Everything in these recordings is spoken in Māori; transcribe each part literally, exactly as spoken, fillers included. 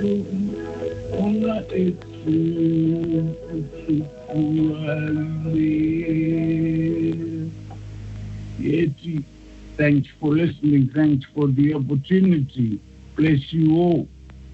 Onga etu Yeti, thanks for listening. Thanks for the opportunity. Bless you all.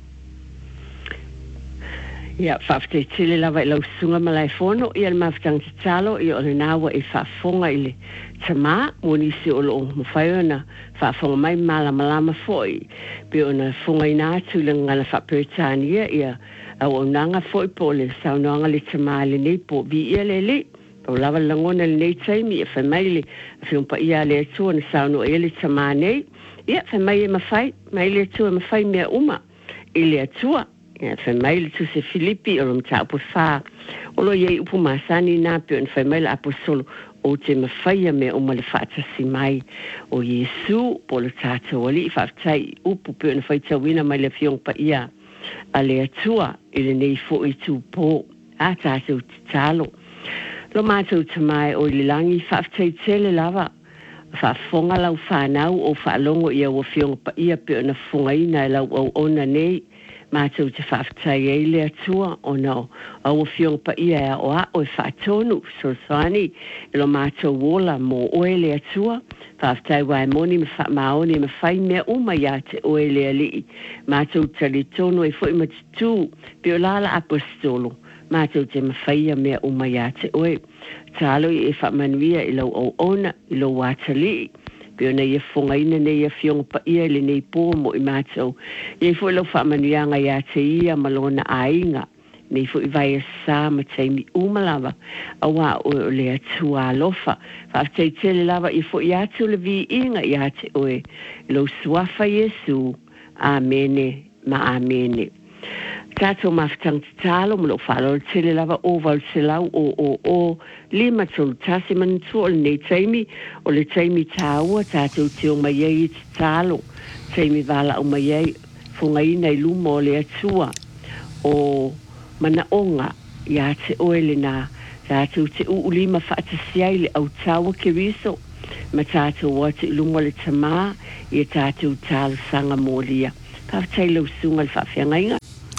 Ia whafte tele lava I lau sunga malai whono ia le mawhtang te talo ia o le nawa I whafonga I le tama monisi o lo mawhaiona whafonga mai mala malama foi pe ona fonga ina atu le ngana whapetania ia au o nanga foi po le saunoanga le tama le nei po vi ia le le o lava langona le nei taimi ia whamai le whiumpa ia le atua na sauno ia le tama nei ia whamai e mawhai mai le atua mawhai mea uma I le atua ia whamai le tuse Filipi o lo mta upo wha o lo iei upo masani nā pio na whamai le apostolo o te mawhaia mea uma le whaatasi mai o Yesu po le tātou ali I whaftai upo pio na whaitawina mai le whiongpa ia a le atua I le nei fo I tū pō a tātou te talo lo mātou tamai o le langi whaftai tele lava whafonga lau whanau o whaalongo ia o whiongpa ia pio na whungaina lau au ona nei mātou te whaftai e le atua o no au whiongpa ia e o a o whaatonu so soani ilo mātou wola mo oe le atua whaftai wai moni me whaamaoni me whai mea uma ia te oe le ali mātou tali tonu e fwoi matitu pio lala apostolo mātou te mawhaia mea uma ia te oe talo I e whaamanuia ilo o ona ilo watali pio na ia whongaina ne ia whiongpa ia le nei pō mo I mātou. Ia fo ilo whaamanuanga ia te ia malona ainga. Nei fo I vai a sā ma teimi umalawa. Awa o le atua alofa. Whaaftai tele lava I fo I atu le vi inga ia te oe. Ilo suafa Yesu. Amene ma amene. Tātou mawhtang te tālo mo lo whalo tele lava o wal se lau o o o lima tolu tasi manatu o le nei taimi o le taimi tāua tātou te o mai ei te tālo taimi wala o mai ei whungaina I luma o le atua o mana onga ia te oele nā tātou te u lima whaatasiai le au tāua ke riso ma tātou wate I luma le tamā ia tātou tālo sanga mōlia pawtai lau sunga le whawhiangainga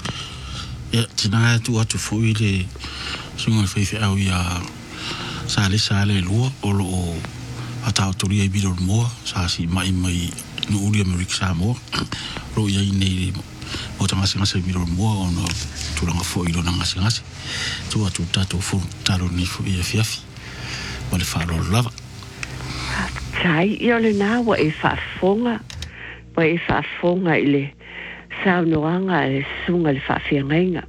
ia tina tu atu foi le sunga foi fe au ia sale sale lua o lo ata autoria I biro mo sa si mai mai no uri America sa mo ro ia nei o tanga singa se biro mo ono tu langa foi lo nanga singa se tu atu tato fu taro ni fu ia fiafi o le falo lava tai ia le na wa e fa fonga wa e fa fonga ile sao noanga e sunga le whawhiangainga.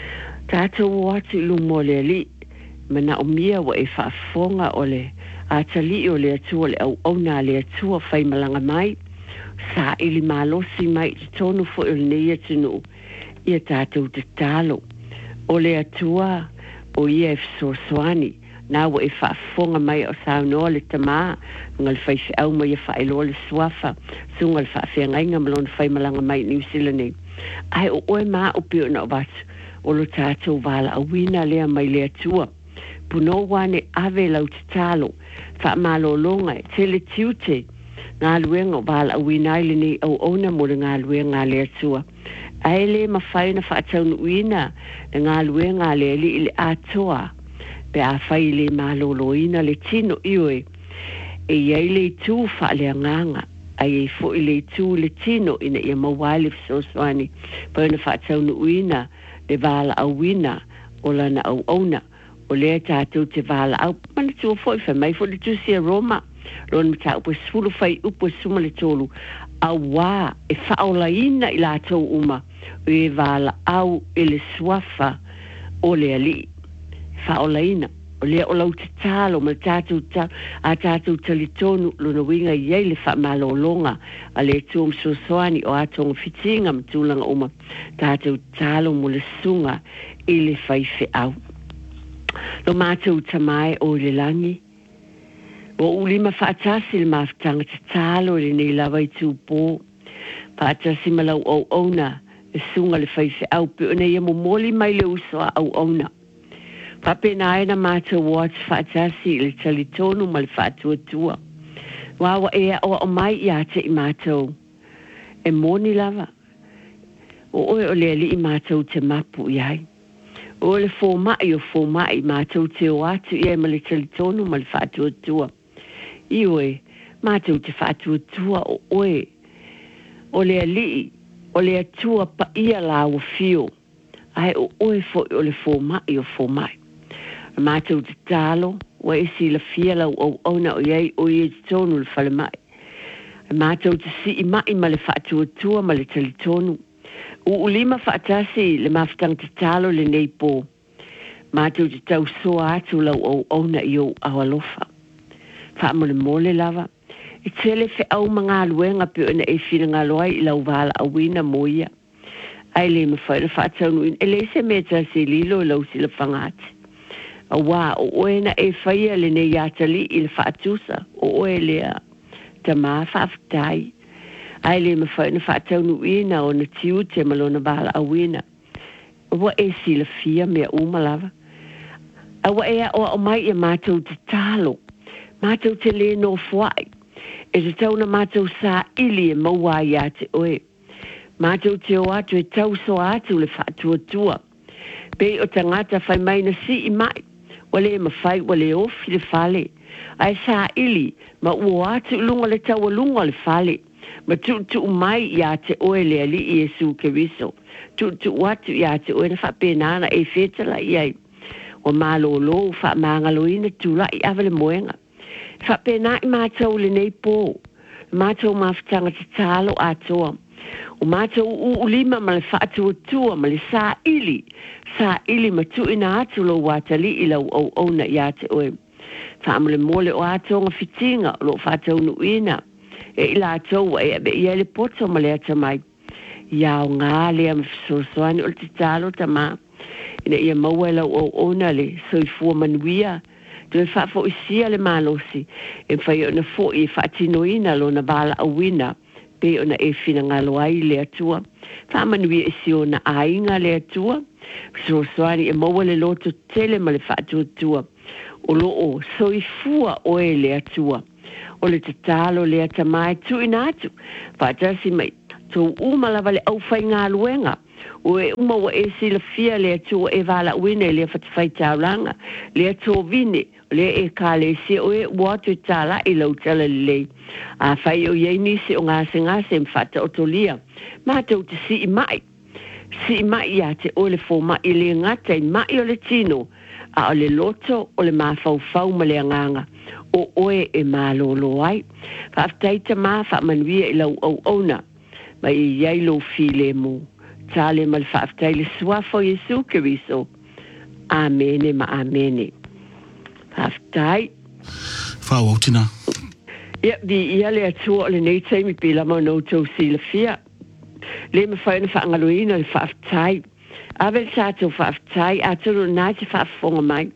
Tātou watu ilu mo le li, mana o mia wa e whafonga o le atali o le atua le au auna le atua whai malanga mai, sa ili malosi mai te tonu fo il neia tunu, ia tātou te talo. O le atua o ia e fsoswani, nā wa e whafonga mai o sao noa le tamā, ngal whai se au mai e whaelo le swafa, sunga le whawhiangainga malona whai malanga mai New Zealand nei. Ai o oe maa o pio na o batu, o lo tātou wala a wina lea mai lea tua. Puno wane ave lau te talo, wha malo longa e tele tiute, ngā luenga wala a wina ile nei au ona mo le ngā luenga lea tua. Ai le ma whai na whaatau nu wina, na ngā luenga lea li ile atoa, pe a whai le malo loina le tino iwe, e iei le tū wha lea nganga, ai e fo i le tū le tino ina ia mawale fsoswani, pa ina whaatau nu wina, le wala au wina, o lana au ona, o lea tātou te wala au, mana tua fo i wha mai fo le tūsi a Roma, lona mta upo sulu whai upo suma le tolu, a wā, e whaola ina i lātou uma, o e wala au e le swafa o le ali, whaola ina, o lea o lau te talo, ma tātou ta, a tātou talitonu, lona winga iei le wha malo longa, a le tuam sosoani o atonga fitinga mtulanga uma, tātou talo mo le sunga, i le whaife au. Lo mātou tamai o le langi, o ulima whaatasi le mawhtanga te talo le nei lawa I tūpō, whaatasi malau au auna, e sunga le whaife au, pe ona ia mo moli mai le usoa au auna. Papena aina mātou wātu whaatasi le talitonu ma le whaatuatua. Wawa ea o o mai ia te I mātou. E moni lava. O oe o le ali i mātou te mapu i ai. O le fō mai o fō mai mātou te o atu i e ma le talitonu ma le whātua tua. I oe, mātou te whātua tua o oe. O le ali, o le atua pa ia la o fio. Ai o oe fo o le fō mai o fō mai. Mātou te tālo, o e si la fia lau o ona o iei o i e tonu le whale mai. Mātou te si i mai ma le whātua tua ma le talitonu. O ulima whaatasi le mawhitang te talo le nei pō. Mātou te tau soa atu lau o ona i o awalofa. Whaamole mole lava. I tele fe au mga aluenga pe ona e whina ngā loai i lau wala awina moia. Ai le ma whaere whaatau nuin. E le se me tasi lilo i lau si la whangati. A wā o oena e whaia le nei atali i le whaatusa. O oe lea ta maa whaafitai. Ai le ma whaena whaatau nuina o na tiu te malona wala awina. Wa e si la fia mea umalava. A wa e a o o mai e mātou te talo. Mātou te le no fuai. E te tau na mātou sa ili e maua ia te oe. Mātou te o atu e tau so atu le whaatua tua. Pe o tangata whai mai na si i mai. Wale e ma whai wale ofi le whale. Ai sa ili ma ua atu lunga le tau lunga le whale. Ma tu tu mai ia te oe le ali i Jesu Keriso. Tu tu watu ia te oe na whapenana e whetala iai. O malo lo wha mangaloina tula i awale moenga. Whapena i mātou le nei pō. Mātou mawhitanga te tālo atoa. O mātou u ulima ma le whaatua tua ma le sā ili. Sā ili ma tu ina atu lo watali i lau au au na ia te oe. Whaamale mole o atonga fitinga lo whātou nuina. E ila atou e abe ia le poto ma le atamai. Iau ngā lea mawhisosoani o le te tālo tamā. Ina ia maua lau au ona le soifua manuia. Te whafo i sia le malosi. E whai o na fo i whaatinoina lo na bala awina. Pe o na e whina ngā loai le atua. Whamanuia i si o na ainga le atua. Sosoani e maua le loto tele ma le whaatuatua. O lo o soifua oe le atua. O le te talo le atamai tu inatu. Whaatasi mai tō umalawa le au whai ngā luenga. O e uma wa e si la fia le atua e wala uine le whatawhai tauranga. Le atua vine le e ka le se o e watu tala i lau tala le. A whai o iei nisi o ngase ngase mwhata o tolia. Mātou te si i mai. Si i mai ia te o le fō mai i le ngata i mai o le tino. A o le loto o le mawhau whau ma le anganga. O oe e mālolo ai. Whaaftaita mā whaamanuia i lau au auna. Ma i iei lo file mo. Tale ma le whaaftai le suafo Jesu Keriso. Amene ma amene. Whaaftai. Whaautina. Ia, di ia le atua o le nei taimi pila ma no tau si la fia. Le ma whaena whaangaloina le whaaftai. Awe tātou whaaftai, aturu nā te whaafonga mai.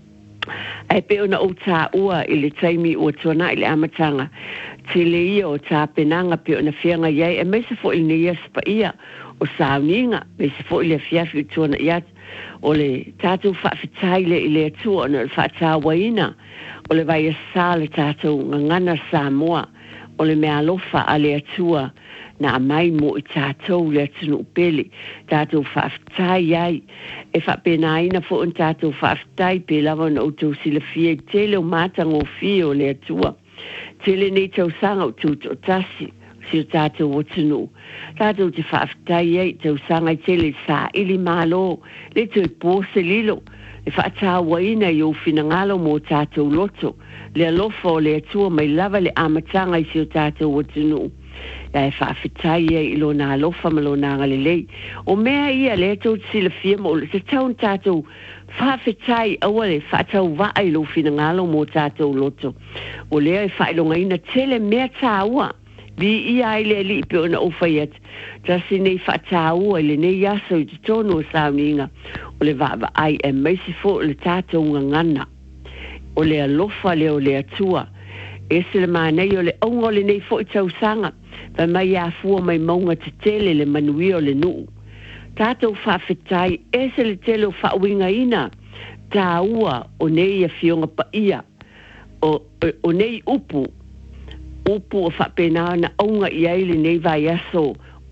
Ai pe ona o tā ua i le taimi o tuana i le amatanga. Te le ia o tā penanga pe ona whianga iai, e meisa fo i nia spa ia o sauninga, meisa fo i le whiawhi tuana iat, o le tātou whaafetai le i le atua ona le whaatawaina, o le vai asā le tātou ngangana Samoa, o le mea alofa a le atua, na mai mo i tātou le atunu upele, tātou whaafetai iai, e whapenaina fo un tātou whaafetai pe lava na outou sila fia i tele o mātanga o fia o le atua. Tele nei tau sanga o tūto o tasi, si o tātou o tunu. Tātou te whaafetai iai, tau sanga i tele sa ili malo, le tau i pōse lilo, e whaatawaina i o finangalo mo tātou loto, le alofa o le atua mai lava le amatanga i si o tātou o tunu. Ia e whaafetai ia i lo nā alofa ma lo nā ngalelei. O mea ia le tau sila fia mo le te taun tātou whaafetai awale whaatau waa i lo fina ngalo mo tātou loto. O lea e whailonga ina tele mea tāua. Bi ia i le li pe ona ufaiat. Tasi nei whaataua i le nei aso i te tono o sauninga. O le vava ai e meisi fo le tātou ngangana. O le alofa le o le atua. E se le mānei o le ongo le nei fo i tau sanga. Pa mai a fua mai maunga te tele le manui o le nuu. Tātou whawhetai e se le tele o whawinga ina. Tā ua o nei a fionga pa ia. O, o, o nei upu. Upu o whapena na aunga i aile nei vai aso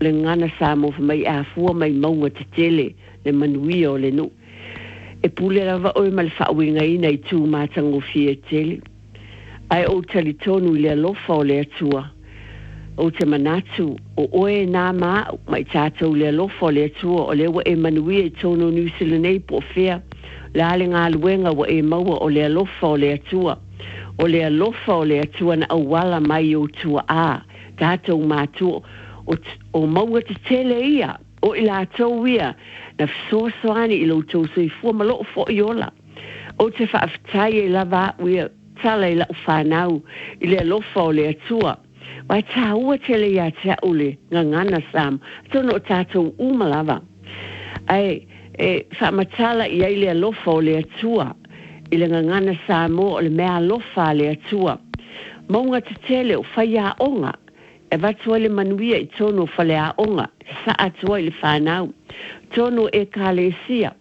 le ngana sa mo mai a fua mai maunga te tele le manui o le no. E pule lava oi mal fa winga ina i tu matango fie tele. Ai o tali tonu le alofa o le atua. O te manatu o oe nā mā mai tātou le alofa o le atua o le wa e manui e tonu nusila nei po fea. Le ale ngā luenga wa e maua o le alofa o le atua. O le alofa o le atua na awala mai o tua a. Tātou mātua o, o maua te tele ia. O i la tau ia. Na fisoasoani i lo tau sui fua malo fo i ola. O te whaafitai e lava uia tala i la whanau i le alofa o le atua. Wai tā ua tele ia te aule ngā ngana sam. Tono o tātou umalava. Ai, e whaamatala i ai le alofa o le atua. I le ngā ngana samo o le mea alofa le atua. Maunga te tele o whai a onga. E watua le manuia i tono whale a onga. Sa atua i le whanau. Tono e kālesia.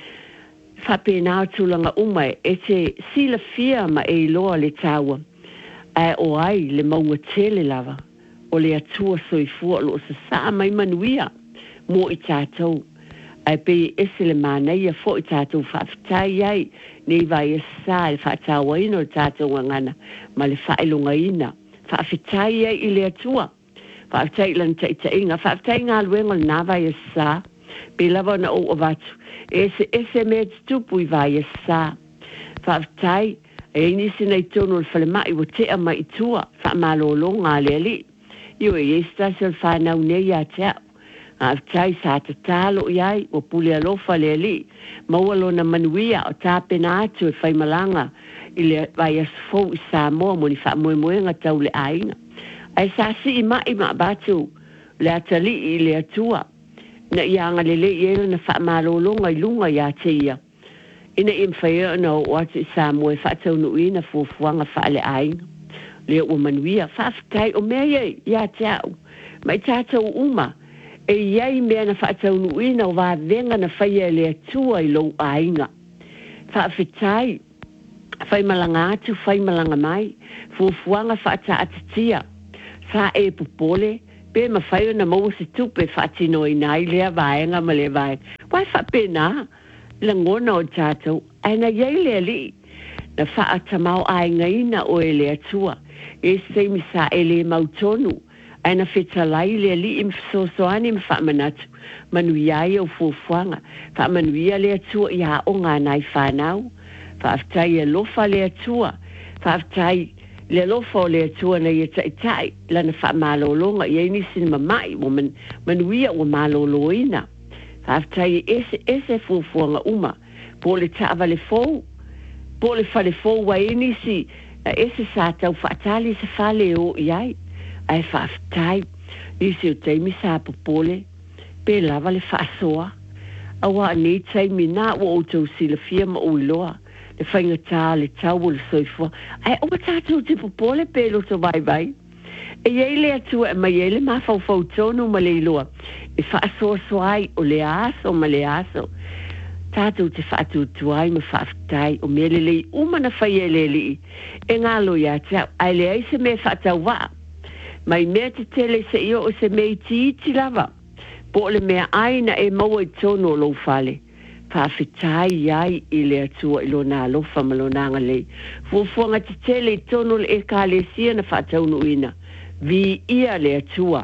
Whapena tulanga umai e te sila fia ma e loa le taua. Ai o ai le maunga tele lava. O le atua soifua lo sa saa mai manuia. Mo i tātou. Ai pe ese le mānaia fo i tātou whaafitai ai. Nei vai e saa le whaatawa ino le tātou ngana. Ma le whaelunga ina. Whaafitai ai i le atua. Whaafitai lan taita inga. Whaafitai ngā luenga le nā vai e saa. Pe lava na o o watu. Ese ese me tupu i vai e saa. Whaafitai. E nisi nei tono le whale mai wa tea mai tua. Whaamalo ngā le ali. Io e estasi al whanau nei a tea. Whaafitai sa te talo i ai. O pule alofa le ali. Maualo na manuia o tāpena atu e whaimalanga. I le vai asfou i Samoa mo ni whaamoemoenga tau le ainga. Ai sa si i mai ma batu. Le atali i le atua. Na ianga le le i ela na whaamalolonga i lunga i a te ia. Ina im whaia na o atu i Samoa e whaatau nu ina fuafuanga whaale ainga. Le o manuia whaafitai o mea iei i a te au. Mai tātou uma. E iei mea na whaatau nu ina o wā venga na whaia le atua i lo ainga. Whaafitai. Whai malanga atu, whai malanga mai. Fuafuanga whaata atatia. Sa e pupole. Pe ma whai na maua se tupe whaatino i nai lea vaenga ma le vaenga. Wai whapena. La ngona o tātou. Aina iei lea li. Na whaata mau ainga ina o e lea tua. E seimi sa e le mautonu. Aina whetalai lea li im sosoani im whaamanatu. Manu iai au fuafuanga. Whaamanu ia lea tua i a o ngā nai whanau. Whaafitai e lofa le atua. Whaafitai le lofa o le atua na ia tai tai. Lana whaamalolonga i eini sinima mai. Mo man, manuia o maloloina. Whaafitai e ese ese fuafuanga uma. Po le taava le fou. Po le whale fou wa eini si. Ese sa tau whaatali se whale o iai. Ai whaafitai. Nisi o teimi sa popole. Pe lava le whaasoa. Awa nei taimi na o o tau sila fia ma uiloa. Le whainga tā, le tau o le soifua. Ai, o tātou te popole pēlo to vai vai. E iei le atua, e mai e le mawhau fau tono ma le iloa. E whaasoa soai o le aso ma le aso. Tātou te whaatu tuai ma whaafitai o mele lei umana whai e le li. E ngā loia tau, ai le aise me whaatau wa. Mai mea te tele se io o se mei ti iti lava. Po le mea aina e maua i tono lo whale. Whaafitai iai i le atua i lo nā lofa ma lo nanga lei. Fuafuanga te tele i tono le e ka le sia na whaataunu ina. Vi ia le atua.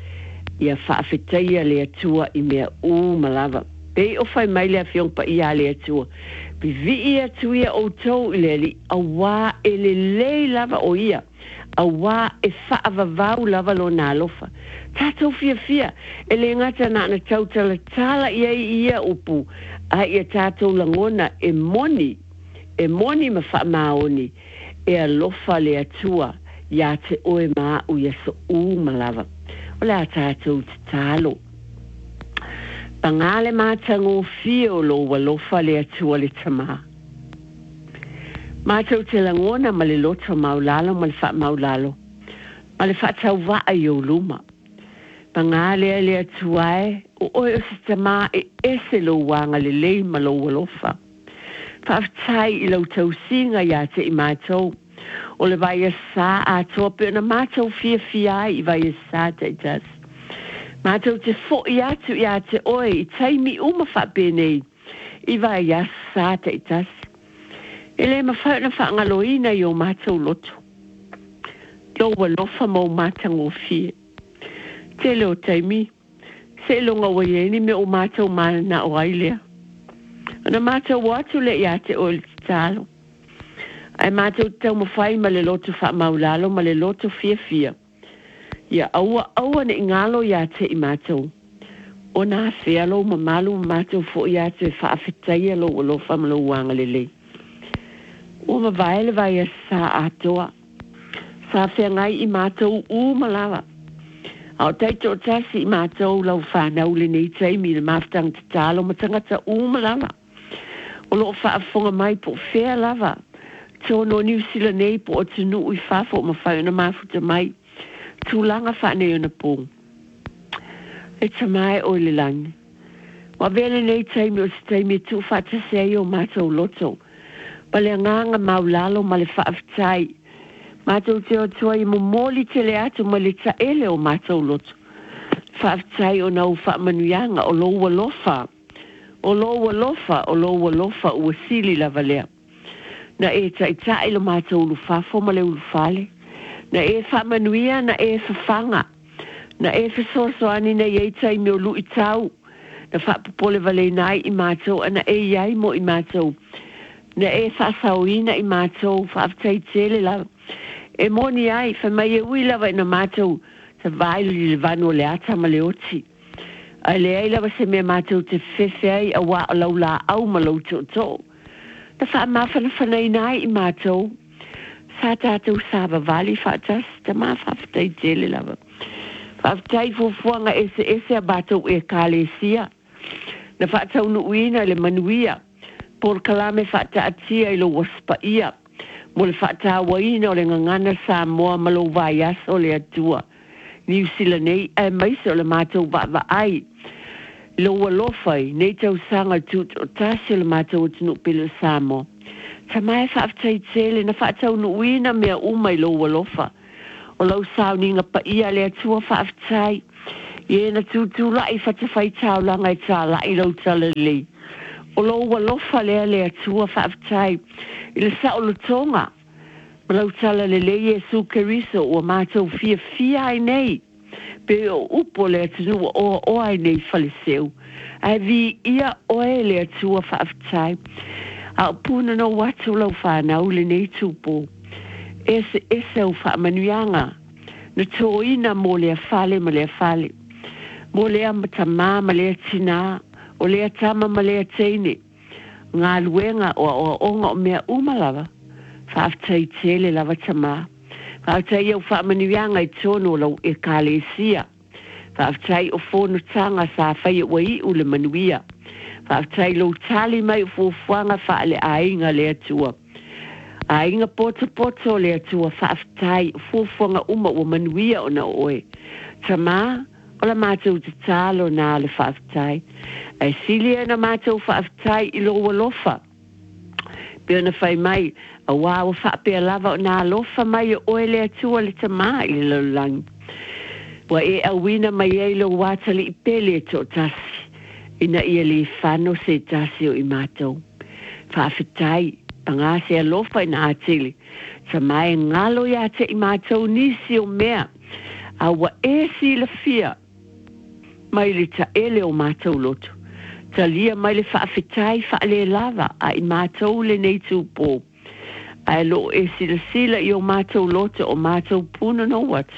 Ia whaafitai ia le atua i mea u malava. Pei o whai mai le a whiongpa ia le atua. Vi vi ia tuia o tau i le li. A wā e le lei lava o ia. A wā e whaavavau lava lo nā lofa. Tātou fia fia. E le ngata na na tautala tala ia i ia upu. Ai ia tātou langona e moni. E moni ma wha maoni. E alofa le atua. Ia te oe maa u ia so u malava. O le a tātou te tālo. Pangale mātango fio lo walofa le atua le tamaa. Mātou te langona ma le loto maulalo ma le wha maulalo. Ma le wha tau waa i o luma. Pangale le atuae o oe o se tamaa e ese lo wanga le lei ma lo walofa. Whaafitai i lau tau singa ia te i mātou. O le vai a sā a tope na mātou fia fia i vai a sā te tas. Mātou te fo i atu i ate oe i taimi uma wha bēnei. I vai i sāta i tasi. E le ma whauna whaangaloina i o mātou loto. Loa lofa mau mātango fie. Te leo taimi. Se longa waieni me o mātou mana na o ailea. Ana mātou watu le i ate oe le talo. Ai mātou tau mawhai ma le loto wha maulalo ma le loto fia fia. Ia aua aua ne ingalo i ate i mātou. O nā whea lo ma malu ma mātou fo i ate e whaafetai lo o lo whamalo wanga le lei. O ma vaele vai a sa atoa. Sa whea ngai i mātou u malawa. Au taito tasi i mātou lau whanau le nei taimi le maftang te talo ma tangata u malawa. O lo whaafonga mai po whea lava. Tono New Zealand nei po o tunu i whafo ma whauna mafuta mai. Tūlanga whane o na pōng. E tamai o le langi. Wa vele nei taimi o se taimi tu whatase ai o mātou loto. Pa le nganga maulalo ma le whaaftai. Mātou te o tua i mo moli te le atu ma le taele o mātou loto. Whaaftai o nau whaamanuianga o loua lofa. O loua lofa, o loua lofa ua sili lava lea. Na e tai tai lo mātou ulu whafo ma le ulu whale. Na e whamanuia na e whawhanga. Na e whasosoani na iei tai meo lu i tau. Na whapopole vale nai i mātou. Na e iai mo i mātou. Na e whasauina i mātou. Whaaftai tele lava. E moni ai, whamai e ui lava i na mātou. Sa vailu li le vanu o le ata ma le oti. A le ai lava se mea mātou te whewhe ai a wā o lau la au ma lau tō tō. Na whaamawhana whanai nai i mātou. Sa tātou sāba vali whaatas, ta mā whawhatai tele lava. Whawhatai fufuanga ese ese a bātou e kālesia. Na whaatau nuuina le manuia. Por kalame whaata atia i lo waspa ia. Mo le whaata waina o le ngangana sa moa malo vai aso le atua. New Zealand nei, e maisa o le mātou vava ai. Loa lofai, nei tau sanga tut o tasi o le mātou o tunu pilo sa moa. Ta mai whaaftai tele na whaatau nuuina mea umai loa lofa. O lau sauninga pa ia le atua whaaftai. Ie na tūtū lai whatawhai tau langa i tā lai lau tala lei. O loa lofa lea le atua whaaftai. I le sa o lo tonga. Ma lau tala le lei e su keriso o mātou fia fia ai nei. Pe o upo le atunu o o ai nei whaleseu. Ai vi ia oe le atua whaaftai. A puna no watu lau whanau le nei tūpō. Ese ese au whaamanuianga. Na tōina mo lea whale ma lea whale. Mo lea matama ma lea tina. O lea tama ma lea teine. Ngā luenga o o onga o mea umalawa. Whaaftai tele lava tama. Whaaftai au whaamanuianga i tono lau e kālesia. Whaaftai o whono tanga sa whai o wai u le manuia. Whaaftai lo tali mai fufuanga whaale ainga le atua. Ainga poto poto le atua whaaftai fufuanga uma o manuia o na oe. Tama, o la mātou te talo nā le whaaftai. Ai silia na mātou whaaftai i loa lofa. Peo na whai mai, a wāwa whaapea lava o nā lofa mai o oe le atua le tama i le laulangi. Wa e awina mai e lo watali i pele to tasi. Ina ia li whano se tasi o i mātou. Whaafetai, panga se alofa ina atili. Sa mai ngalo ia te i mātou nisi o mea. A wa e si la fia. Mai li ta ele o mātou loto. Ta lia mai le whaafetai whaale lava a i mātou le nei tūpō. A lo e sila sila i o mātou loto o mātou puna no watu.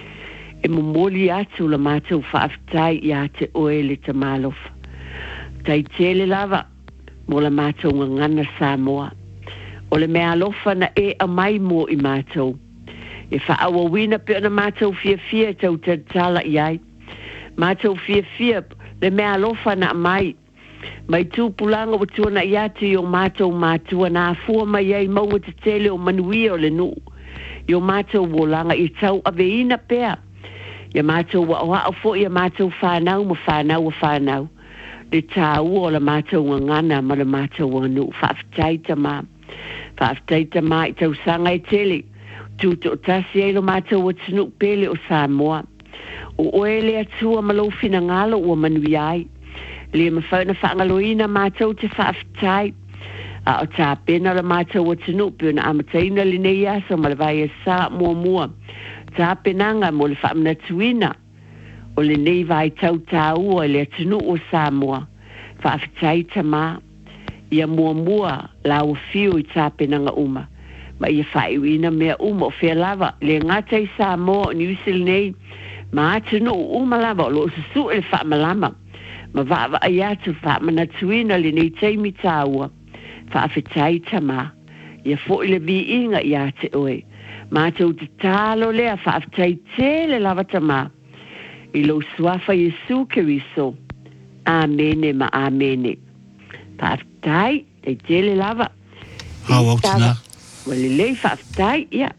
E momoli atu la mātou whaafetai i a te oe le ta malofa. Tai tele lava, mo la mātou ngana Samoa. O le mea alofa na e a mai mo i mātou. E whaawa wina pe na mātou fia fia tau te tala i ai. Mātou fia fia, le mea alofa na mai. Mai tūpulanga o tuana i atu i o mātou mātua na afua mai ai maunga te tele o manuia o le nu. I o mātou wolanga i tau aveina pea. Ia mātou wa oa o fo ia mātou whanau ma whanau o whanau. Le tāu o la mātou ngana ma la mātou anu. Whaaftai ta mā. Whaaftai ta mā i tau sanga i tele. Tūto o tasi e lo mātou o tinu pele o Samoa. O oe le atua malo fina ngalo ua manui ai. Le mawhauna whaangaloina mātou te whaafitai. A o tā pena la mātou o tinu pio na amataina li nei aso ma le vai e sā mua mua. Tā penanga mo le whaamna tuina. O le nei vai tau tā ua le tinu o sā mua. Whaafitai ta mā. Ia mua mua la o fiu i tā penanga uma. Ma ia whaiwina mea uma o whea lava. Le ngata i sā mua o niusil nei. Ma atinu o uma lava o lo susu e le whaamalama. Ma vava ai atu whaamana tuina le nei teimi tā ua. Whaafetai tama. Ia fo i le vi inga i ate oe. Mātou te tālo lea whaafetai tele lava tama. I lo suafa Yesu Keriso. Amene ma amene. Whaafetai te tele lava. Hau au tina. Wale lei whaafetai ia.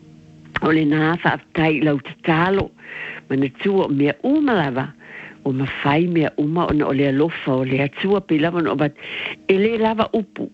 Ole nā whaafetai lau te tālo. Mana tua mea uma lava. O mawhai mea uma o na o lea lofa o lea tua pe lava no bat. E le lava upu.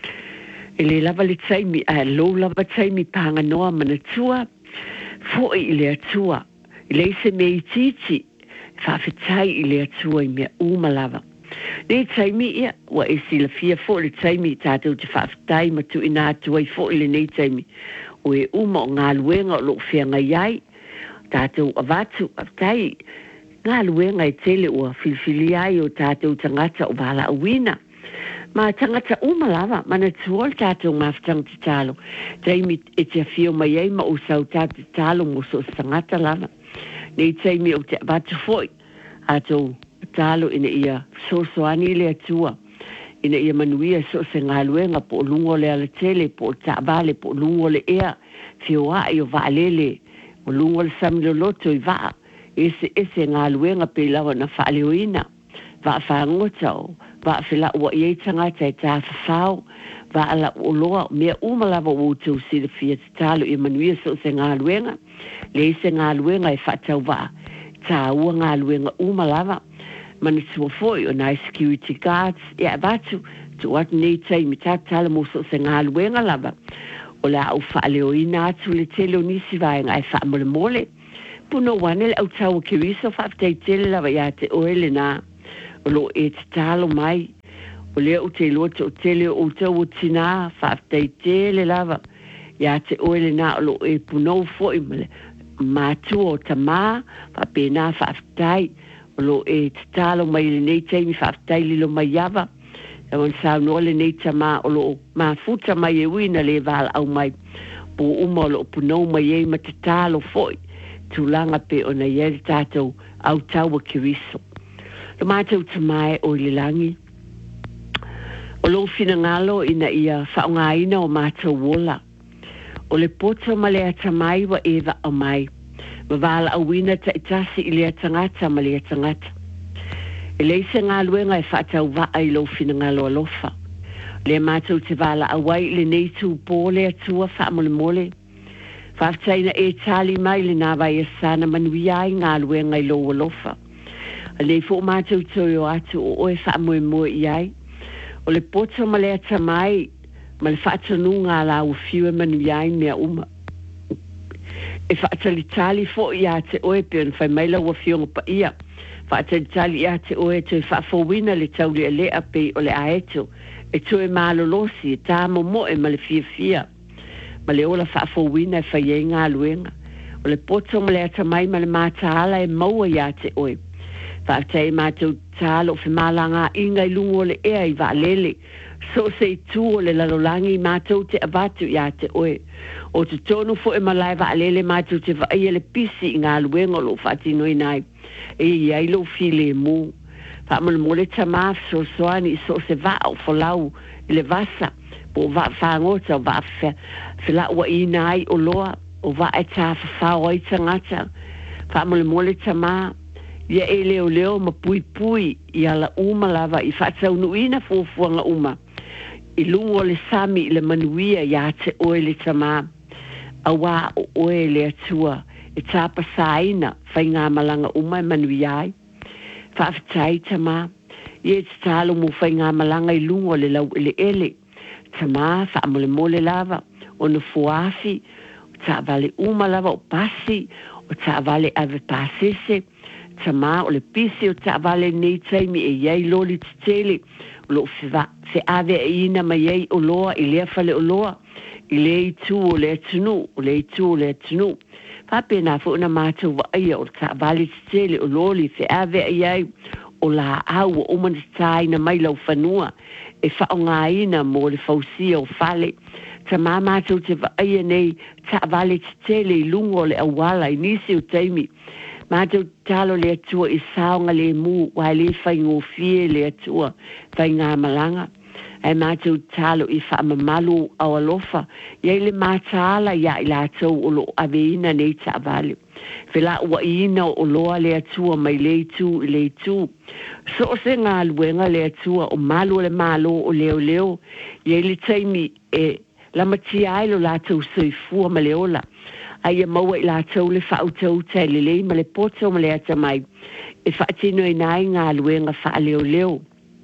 E le lava le taimi, a lo lava taimi panga noa mana tua. Fo i lea tua. I le se me i titi. Whawhetai i lea tua i mea uma lava. Ne taimi ia, wa e sila fia fo le taimi tātou te whawhetai ma tu ina tua i fo i le nei taimi. O e uma o ngā luenga o lo whianga iai. Tātou avatu, avtai. Ngā luenga e tele ua filfili ai o tātou tangata o wala awina. Ma tangata umalava, mana tuol tātou maftang te talo. Taimi e te fio mai ei ma usau tātou talo mo so tangata lava. Nei taimi o te abatu foi. Atou talo ina ia so soani le atua. Ina ia manuia so se ngā luenga po lungo le ala tele, po taabale, po lungo le ea. Fio a i o vaalele, o lungo le samilo loto i vaa. Ese ese ngā luenga pe lawa na whaaleoina. Wa whaangota o. Wa whila ua iei tangata e tā whawhau. Wa ala o loa mea umalawa o tau sira fia te talo i manuia so se ngā luenga. Le ese ngā luenga e whatau wa. Tā ua ngā luenga umalawa. Mana tua foi o nai security guards. E a batu. Tu atu nei taimi tā tala mo so se ngā luenga lava. O la au whaaleoina atu le tele o nisi vaenga e whaamole mole. Puno wane le au tau Keriso whaafitai tele lawa ia te oele nā. O lo e te talo mai. O lea o te loto o tele o tau o tina whaafitai tele lava. Ia te oele nā o lo e puno foi male. Mātua o ta mā, whapena whaafitai. O lo e te talo mai le nei teimi whaafitai lilo mai yava. E wan sao no le nei ta mā o lo mā futa mai e wina le vala au mai. Po uma o lo puno mai e ma te talo foi. Tulanga pe o na ieri tātou au taua Keriso. Lo mātou tamae o lilangi. O lo fina ngalo ina ia whaongaina o mātou wola. O le poto ma lea tamai wa ewa o mai. Ma wala awina ta itasi i lea tangata ma lea tangata. E leise ngā luenga e whaatau waa i lo fina ngalo alofa. Le mātou te wala awai le neitu pō lea tua whaamole mole. Whaftaina e tali mai le nā vai e sana manui ai ngā luenga i loa lofa. A le fo mātou toi o atu o oe whaamoe moe i ai. O le poto ma lea tamai, ma le whaatanu ngā la u fiwe manui ai mea uma. E whaatali tali fo i a te oe peon whai maila ua fionga pa ia. Whaatali tali i a te oe toi whaafowina le tau le lea pe o le aeto. E toi malolosi e tāmo moe ma le fia fia. Ma le ola whaafowina e whai e ngā luenga. O le poto ma le atamai ma le mātaala e maua i a te oe. Whaaftai mātou tālo whi mālanga inga i lungo le ea i waalele. So se i tū o le lalolangi mātou te avatu i a te oe. O te tonu fo e malai waalele mātou te whai e le pisi i ngā luenga lo whaatino i nai. E i ailo file e mū. Whaamole mole tamā so soani so se vao folau i le vasa. Po va whangota o va whila ua i nai o loa. O va e tā whawhau ai tangata. Whaamole mole tamā. Ia e leo leo ma pui pui i ala uma lava i whaatau nuina fuafuanga uma. I lungo le sami i le manuia i a te oe le tamā. A wā o oe le atua e tāpa sāina whai ngā malanga uma e manuia ai. Whaafitai tamā. I e te tālo mo whai ngā malanga i lungo le lau ele ele. Tamā whaamole mole lava o na fuafi. O tā vale uma lava o pasi. O tā vale ave pasese. tama o le pisi o ta vale nei taimi e iai loli tele lo fiva se ave ina mai iai o loa i lea fale o loa i le itu o le tunu o le itu o le tunu pape na fu na mātou wa ia o ta vale tele o loli se ave iai o la au o man tai na mai lau fanua e fa o ngā ina mo le fausia o fale ta mama tu te vai nei ta vale tele i lungo le awala i nisi o taimi ma tu talo le tua i saunga le mu wa le fai ngo fie le tua fai ngā malanga ai ma tu talo i fa mamalu au alofa ye le matala ya i la tau o lo aveina nei ta vale fela wa ina o loa le tua mai le tu le tu so se ngā luenga le tua o malu le malo o leo leo ye le taimi e la matia ai lo la tau soifua ma le ola ai e maua i la tau le whau tau te le lei ma le poto ma le ata mai e whaatino i nai ngā luenga wha leo leo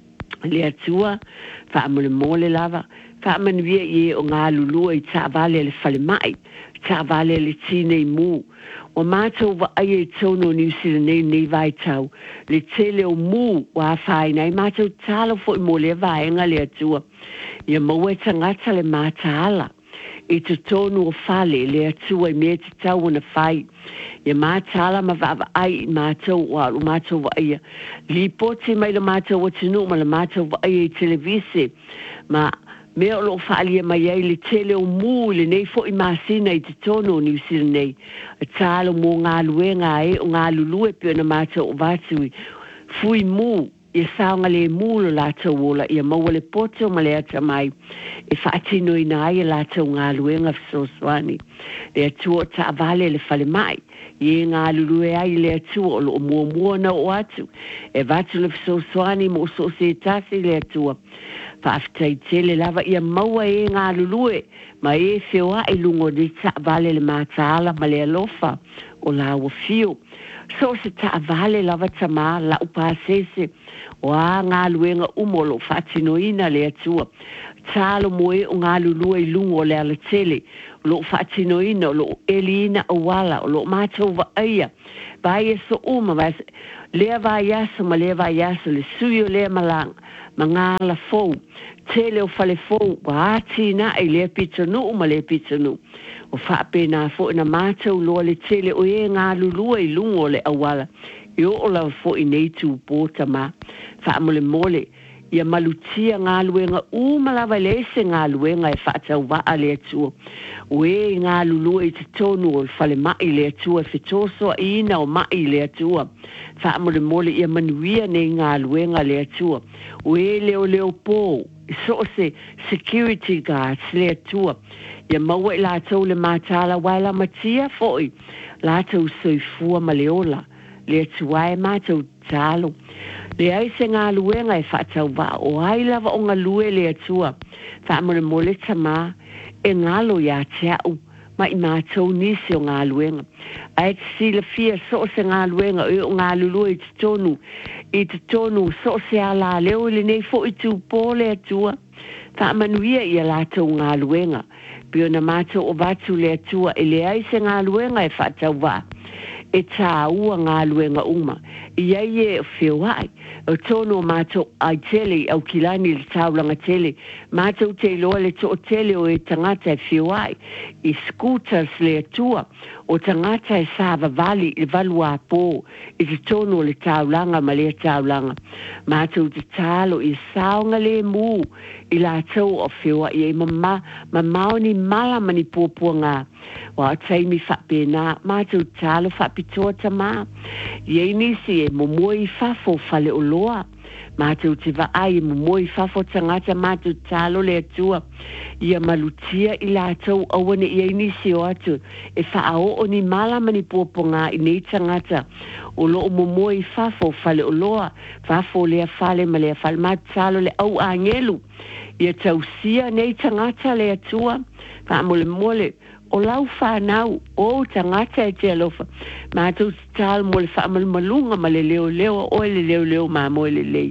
le atua wha mole mole lava wha manuia i o ngā lulua i ta vale le whale mai ta vale le tine i mu o mātou wa ai e tono New Zealand nei nei vai tau le tele o mu wa whai nei mātou talo fo i mo le vaenga le atua ia maua e tangata le mātala i te tonu o fale le atua i mea te tau na whai ia mātala ma vava ai i mātou wa o mātou wa ai li poti mai le mātou wa tinu ma le mātou wa ai i televise ma mea o lo whaalia mai ai le tele o mu le nei fo i māsina i te tono o New Zealand nei a talo mo ngā luenga e o ngā lulue pio na mātou o vātui fui mu i saunga le mulo la tau wola i a maua le poto ma le ata mai e whaatino i na ai la tau ngā luenga fisoswani le atua ta avale le fale mai i e ngā lulue ai le atua o lo mua mua na o atu e vatu le fisoswani mo so se tasi le atua whaafitai tele lava i a maua e ngā lulue ma e whioa i lungo de ta avale le mātaala ma le alofa o la ua fio so se ta avale lava tama la upasese o a ngā luenga umolo whaatinoina le atua. Tālo moe o ngā lulua i lungo le ala tele, lo whaatinoina, lo elina o wala, lo mātou wa aia. Vai e so uma, vai lea vai asa ma lea vai asa, le sui o lea malang, ma ngā la fou, tele o fale fou, wa ati na e lea pitanu o ma lea pitanu. O whaape nā fo ina mātou loa le tele o e ngā lulua i lungo le awala. Yo o lau fo i nei tū pōta mā. Whaamole mole, ia malutia ngā luenga umalawa lese ngā luenga e whaatau waa le atua. O e ngā lulua i te tonu o whale mai le atua, whitoso ina o mai le atua. Whaamole mole, ia manuia nei ngā luenga le atua. O e leo leo pō, so se security guards le atua. Ia maua i lātou le mātala waila matia foi, lātou soifua ma leola. Le tuai mātou tālo. Le aise ngā luenga e whaatau wā, o ai lava o ngā lue le atua. Whaamore mole tamā, e ngalo ia teau, ma i mātou nisi o ngā luenga. Ai te sila fia so se ngā luenga, e o ngā lulua i te tonu, i te tonu so se ala leo le nei fo i tū pō le atua. Whaamanuia i a lātou ngā luenga, pio na mātou o vatu le atua, e le aise ngā luenga e whaatau wā. E tā ua ngā luenga uma. Ia i e whioai, o tono mātou ai tele, au kilani le taulanga tele, mātou te loa le to tele o e tangata e whioai, i scooters le atua, o tangata e sāva vali i valua pō, i te tono le taulanga ma le taulanga. Mātou te tālo i saunga le mū, i la tau o whioa i e mama, ma maoni mala mani pōpua ngā. Wa taimi whapena, mātou tālo whapitoa tamā. Iei nisi e momoi whafo whale o loa. Mātou te wa ai e momoi whafo tangata mātou tālo le atua. Ia malutia i lātou awane iei nisi o atu. E whaao o ni mala mani pōponga i nei tangata. O loo momoi whafo whale o loa. Whafo lea whale ma lea whale mātou tālo le au angelu. Ia tausia nei tangata le atua. Whaamole mole. O lau whanau, o tangata e te alofa. Mātou tāl mo le whaamalmalunga ma le leo leo, o le leo leo mā mo le lei.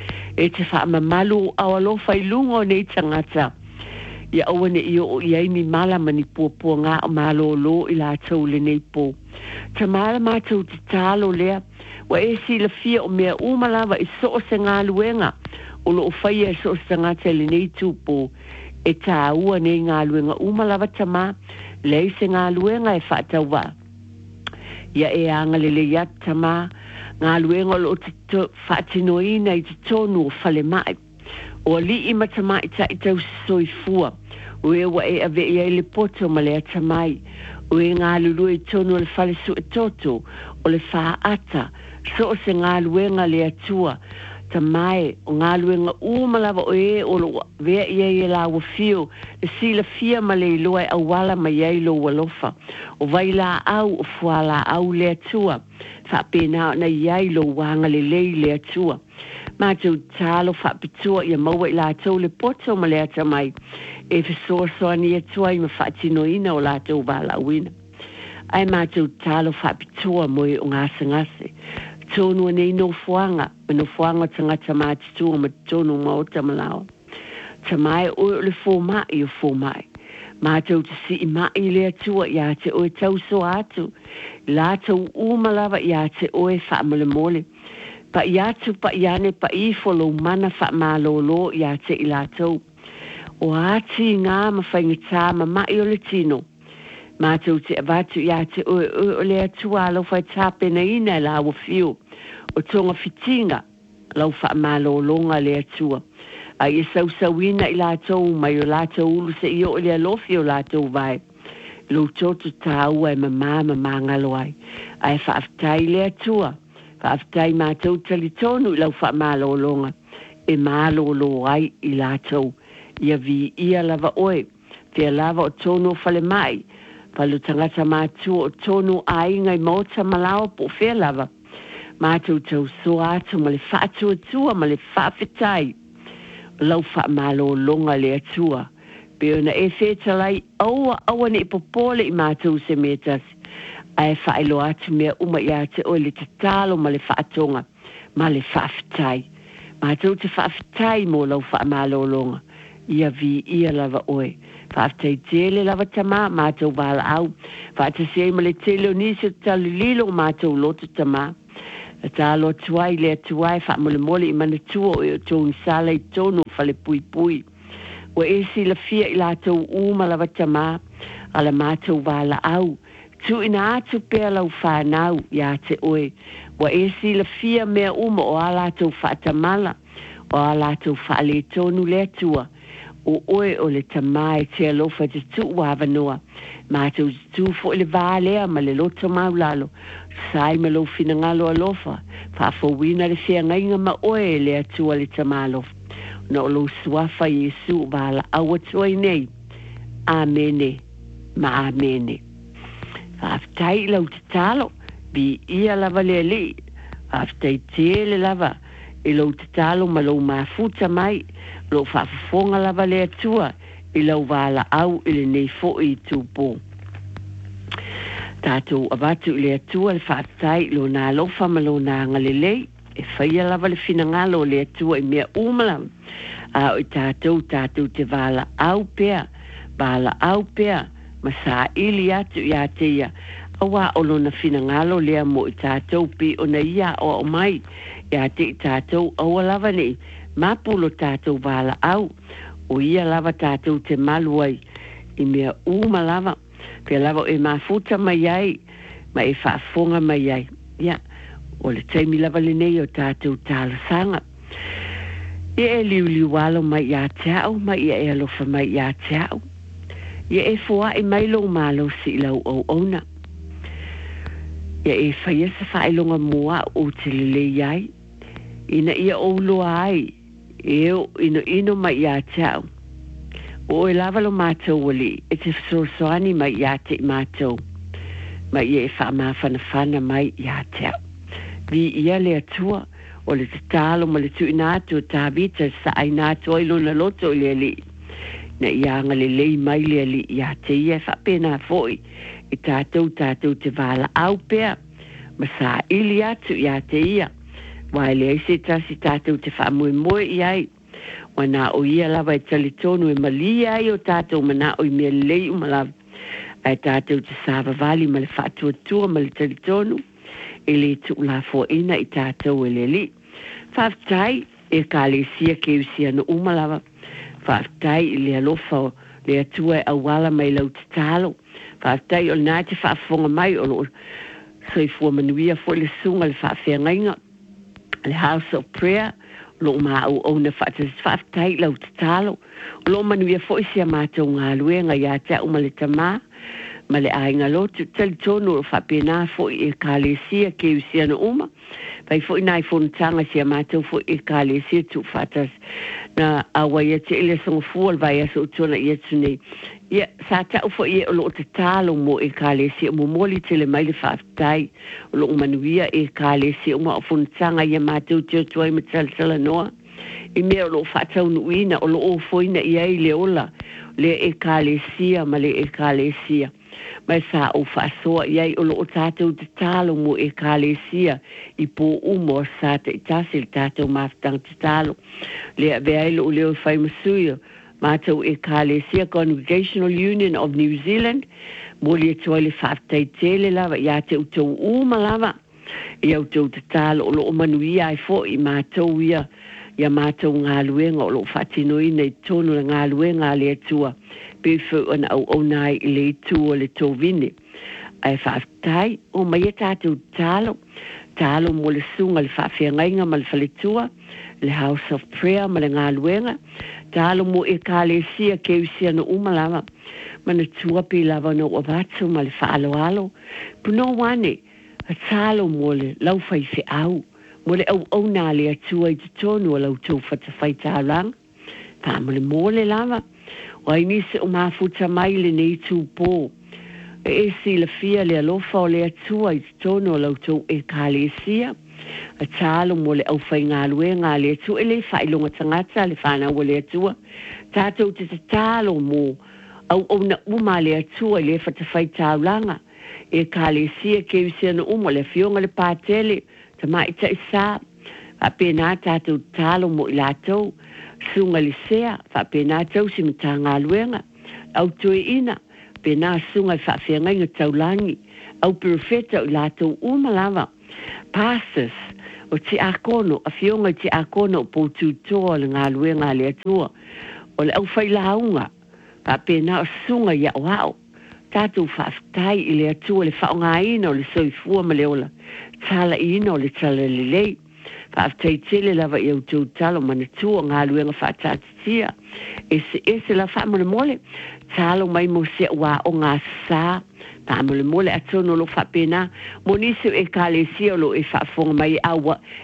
E te whaamamalu au alofa i lungo nei tangata. Ia awane i o i aimi mala mani pōpua ngā o malo lo i la tau le nei pō. Ta mala mātou te tālo lea, wa e si la fia o mea umalawa i so o se ngā luenga o lo o whaia e so o se ngā tele nei tūpo e tā ua nei ngā luenga umalawa tama lei se ngā luenga e whaatau wa ia e anga lele ia tama ngā luenga o lo te whaatinoina i te tonu o whale mai o li i matama i ta i tau soifua o e wa e ave i le poto ma le atamai o e ngā lulu i tonu o le whale su e toto o le whaata so o se ngā luenga le atua ta mai o ngā luenga umalawa o e o lo vea i e la wa fio le sila fia ma le iloa e awala ma iei lo walofa o vai la au o fua la au le atua fa pena na iei lo wanga le lei le atua ma tau talo fa pitua i a maua i la tau le poto ma le atamai e fisor soani atua i ma fa tino ina o la tau vala wina ai ma tau talo fa pitua mo i o ngase ngase tonu nei no fuanga no fuanga tanga tama tu ma tonu ma o tamalao tamai o le foma i o foma ma tau te si ma i le atua ia te o tau so atu la tau umalawa ia te o e fa mole mole pa ia tu pa iane pa i folo mana fa malolo ia te i la tau o ati ngā ma whaingita ma ma i o le tino ma tau te avatu ia te o o le atua alo fai tape na ina la o fiu o tonga fitinga lau wha malolonga le atua a i sau sauina i la tau mai o la tau ulu se i o le alofi o la tau vai lo toto taua e mama mama ngalo ai a e wha aftai le atua wha aftai ma tau talitonu i lau wha malolonga e malolo ai i la tau ia vi ia lava oe te lava o tono fale mai palu tangata mātua o tonu a ingai mauta malao po whea lava mātou tau so atu ma le whaatua tua ma le whaafetai lau wha malo longa le atua pe ona e whetalai aua aua ne popole i mātou se metasi ai whaelo atu mea uma i ate o le te talo ma le whaatonga ma le whaafetai mātou te whaafetai mo lau wha malo longa ia vi ia lava oe whaafetai tele lava tama mātou wala au whaatase ma le tele o nisi o tali lilo mātou loto tama ta lo tuai le tuai fa mole mole i mana tuo o tonu sala i tonu fale pui pui o esi la fia i la tau uma la vatama ala mātou wala au tu ina atu pēr lau whanau ia te oe o esi la fia mea uma o ala tau whaatamala o ala tau whaale tonu le tua o oe o le tamai te alofa te tu wawanoa mātou tu fo le vālea ma le loto maulalo sai me lo fina ngalo alofa fa fo wina le fia ngainga ma oe le atua le tamalo no lo suafa Yesu bala awa toi nei amene ma amene fa aftai lau te talo bi ia lava le li aftai tele lava i lo te talo ma lo mafuta mai lo fa fonga lava le atua i lau wala au ili nei fo i tupo tātou abatu le atua le whaatai lo nā lofa ma lo nā ngalelei e whaia lava le fina ngalo le atua i mea umala a o tātou tātou te wala au pea wala au pea ma sā ili atu i ateia awa o lo na fina ngalo lea mo i tātou pi o na ia o o mai i ate i tātou awa lava nei mapulo tātou wala au o ia lava tātou te maluai i mea uma lava pe lava e mafuta mai ai ma e whaafonga mai ai ia o le taimi lava le nei o tātou tāla sanga ia e liu liu walo mai ia te au mai ia e alofa mai ia te au ia e fua e mai lo malo si lau au ona ia e whaia sa whaelonga mua o te lele iai ina ia o loa ai e o ino ino mai ia te au o e lava lo mātou wali e te whasorosoani mai ia te mātou mai ia e whaamawhanawhana mai ia te au vi ia le atua o le te talo ma le tu inatu o tāwita sa ai nātu ai lona loto i le li na ia anga le lei mai le li ia te ia whapena foi i tātou tātou te wala au pea ma sa ili atu ia te ia wai le eise tasi tātou te whaamui moe i ai wana o ia lava e talitonu e malia ai o tātou mana o i mea lei umalava ai tātou te sāwa vali ma le whaatua tua ma le talitonu e le tu la fo ina i tātou e le li. Whaftai e ka le sia ke usia no umalawa. Whaftai i le alofa le atua e awala mai lau te talo. Whaftai o nā te whaafonga mai o lo soifua manuia fo le sunga le whaafengainga. Le House of Prayer, lo ma au o na whaatas whaftai lau te talo. Lo manuia fo isia mātou ngā luenga ia te au male tamā. Ma le ainga lotu tali tonu o whapena fo i e ka le sia ke usia no uma. Pai fo i nai whonutanga sia mātou fo i ka le sia tu whatas na awa ia te ele songa fual vai aso utona ia tune. Ia sa tau fo i e o lo te talo mo e ka le sia mo moli te le mai le whaftai o lo manuia e ka le sia uma o whonutanga ia mātou te tuai me tala noa. I mea o lo whatau nuina o lo o foina i ei le ola le e ka le sia ma le e ka le sia. Mai sa o whaasoa iai o loo tātou te talo mo e kālesia i pō umo sa te itasi le tātou māwhitanga te talo. Lea veailo o leo whai masuia mātou e kālesia Congregational Union of New Zealand mo lia toa le whaatai tele lava ia te utou uma lava i au tau te talo o loo manuia ai fo i mātou ia ia mātou ngā luenga o loo whatinoina i tonu le ngā luenga le atua. Pefu ana au au nai i le tu o le tovine. Ai whaftai o mai e tātou talo. Talo mo le sunga le whawhiangainga ma le whaletua. Le House of Prayer ma le ngā luenga. Talo mo e ka le sia ke usia no umalama. Mana tua pi lava no wavatu ma le whaalo alo. Puno wane, a talo mo le lau whai se au. Mo le au au nā le atua i te tonu o lau tau whatawhai tālang. Tā mo le mo le lava. O ai nisi o mafuta mai le nei tū pō. E e si la fia le alofa o le atua i tono lau tau e ka le sia. A tālo mo le au whai ngā lue ngā le atua. E le whailonga tangata le whāna o le atua. Tātou te te tālo mo au au na uma le atua i le whatawhai tāulanga. E ka le sia ke usia na uma le fionga le pātele. Ta mai ta isa. A pēnā tātou tālo mo i lātou. Sunga li sea, wha pēnā tau si mta ngā luenga. Au tue ina, pēnā sunga wha whiangai ngā taulangi. Au profeta o lātou umalawa. Pastors, o ti akono, a fionga ti akono o pōtū toa le ngā luenga le atua. O le au whailaunga, wha pēnā o sunga ia wao. Tātou whaftai i le atua le whaonga ina o le soifua ma le ola. Tala ina o le tala le lei. Whaaftei tele lava i au tau talo mana tua ngā luenga whaatatitia. E se e se la whaamole mole, talo mai mo se wā o ngā sā. Whaamole mole atono lo whapena, mo nisi e kālesia lo e whaafonga mai awa